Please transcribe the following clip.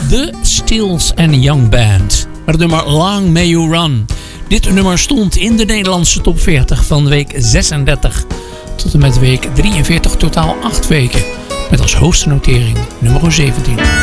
The Stills and Young Band. Maar het nummer Long May You Run. Dit nummer stond in de Nederlandse top 40 van week 36 tot en met week 43, totaal 8 weken. Met als hoogste notering nummer 17.